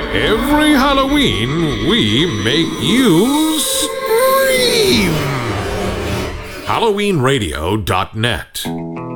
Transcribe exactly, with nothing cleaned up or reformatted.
Every Halloween, we make you scream. Halloween Radio dot net